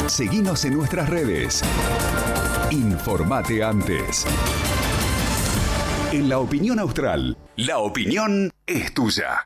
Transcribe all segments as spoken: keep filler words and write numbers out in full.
Seguinos en nuestras redes. Informate antes. En La Opinión Austral, la opinión es tuya.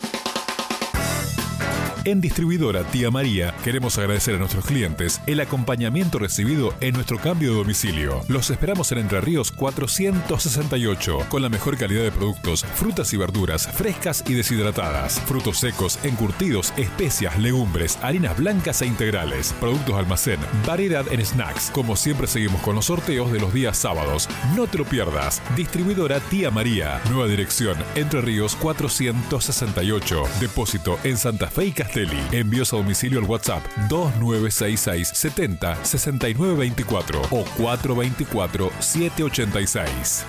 En Distribuidora Tía María queremos agradecer a nuestros clientes el acompañamiento recibido en nuestro cambio de domicilio. Los esperamos en Entre Ríos cuatrocientos sesenta y ocho, con la mejor calidad de productos, frutas y verduras frescas y deshidratadas, frutos secos, encurtidos, especias, legumbres, harinas blancas e integrales, productos almacén, variedad en snacks. Como siempre seguimos con los sorteos de los días sábados. No te lo pierdas. Distribuidora Tía María. Nueva dirección, Entre Ríos cuatrocientos sesenta y ocho. Depósito en Santa Fe y Castelli. Envíos a domicilio al WhatsApp dos nueve seis seis setenta sesenta y nueve veinticuatro o cuatro veinticuatro siete ochenta y seis.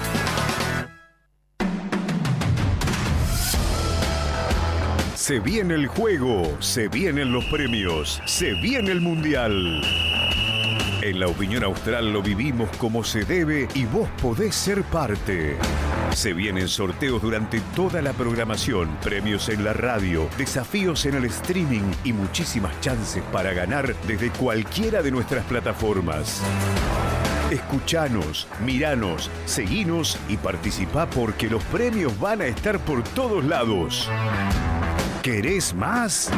Se viene el juego, se vienen los premios, se viene el mundial. En La Opinión Austral lo vivimos como se debe y vos podés ser parte. Se vienen sorteos durante toda la programación, premios en la radio, desafíos en el streaming y muchísimas chances para ganar desde cualquiera de nuestras plataformas. Escuchanos, miranos, seguinos y participá porque los premios van a estar por todos lados. ¿Querés más?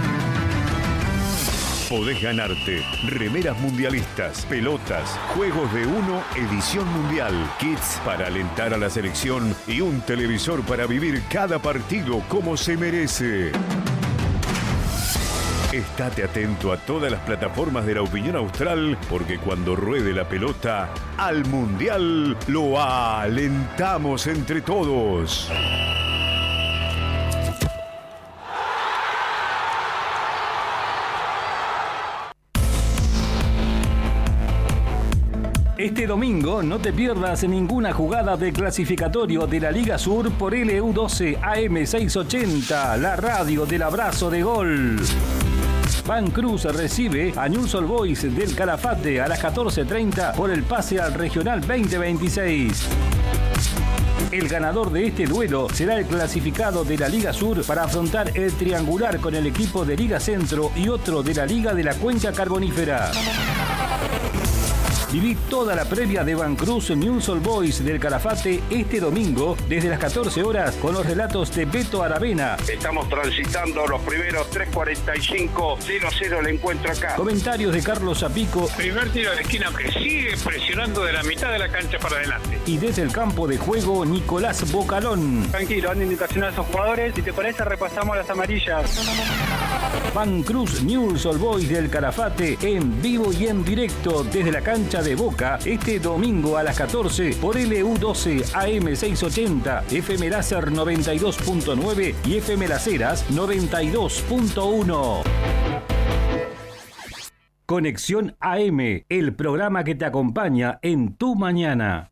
Podés ganarte remeras mundialistas, pelotas, juegos de uno, edición mundial, kits para alentar a la selección y un televisor para vivir cada partido como se merece. Estate atento a todas las plataformas de La Opinión Austral porque cuando ruede la pelota, al mundial lo alentamos entre todos. Este domingo no te pierdas ninguna jugada de clasificatorio de la Liga Sur por L U doce A M seiscientos ochenta, la radio del abrazo de gol. Van Cruz recibe a Newell's Old Boys del Calafate a las catorce treinta por el pase al Regional veinte veintiséis. El ganador de este duelo será el clasificado de la Liga Sur para afrontar el triangular con el equipo de Liga Centro y otro de la Liga de la Cuenca Carbonífera. Viví toda la previa de Van Cruz Newell's Old Boys del Calafate este domingo desde las catorce horas con los relatos de Beto Aravena. Estamos transitando los primeros tres cuarenta y cinco, cero cero el encuentro acá. Comentarios de Carlos Zapico. Primer tiro de esquina que sigue presionando de la mitad de la cancha para adelante. Y desde el campo de juego, Nicolás Bocalón. Tranquilo, dando indicación a esos jugadores. Si te parece, repasamos las amarillas. Van Cruz Newell's Old Boys del Calafate en vivo y en directo desde la cancha de Boca este domingo a las catorce por L U doce A M seiscientos ochenta, F M Láser noventa y dos punto nueve y F M Las Heras noventa y dos punto uno. Conexión A M, el programa que te acompaña en tu mañana.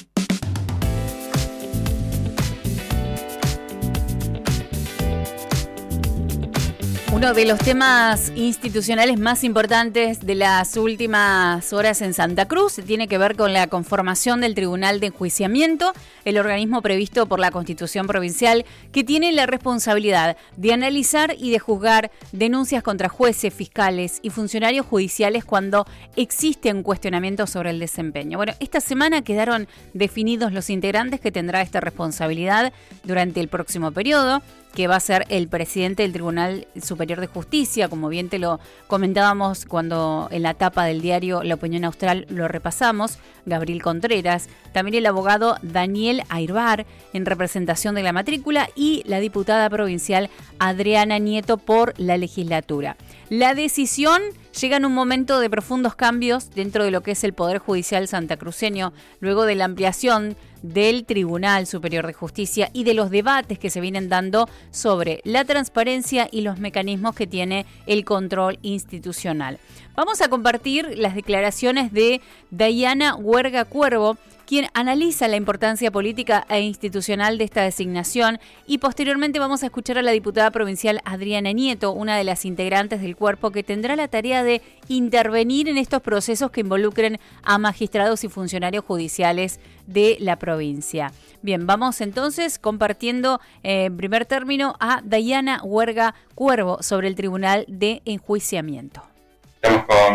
Uno de los temas institucionales más importantes de las últimas horas en Santa Cruz tiene que ver con la conformación del Tribunal de Enjuiciamiento, el organismo previsto por la Constitución Provincial que tiene la responsabilidad de analizar y de juzgar denuncias contra jueces, fiscales y funcionarios judiciales cuando existen cuestionamientos sobre el desempeño. Bueno, esta semana quedaron definidos los integrantes que tendrá esta responsabilidad durante el próximo periodo, que va a ser el presidente del Tribunal Superior de Justicia, como bien te lo comentábamos cuando en la tapa del diario La Opinión Austral lo repasamos, Gabriel Contreras, también el abogado Daniel Airbar en representación de la matrícula y la diputada provincial Adriana Nieto por la legislatura. La decisión llega en un momento de profundos cambios dentro de lo que es el Poder Judicial santacruceño, luego de la ampliación del Tribunal Superior de Justicia y de los debates que se vienen dando sobre la transparencia y los mecanismos que tiene el control institucional. Vamos a compartir las declaraciones de Dayana Huerga Cuervo, quien analiza la importancia política e institucional de esta designación, y posteriormente vamos a escuchar a la diputada provincial Adriana Nieto, una de las integrantes del cuerpo que tendrá la tarea de intervenir en estos procesos que involucren a magistrados y funcionarios judiciales de la provincia. Bien, vamos entonces compartiendo eh, en primer término a Dayana Huerga Cuervo sobre el Tribunal de Enjuiciamiento. Estamos con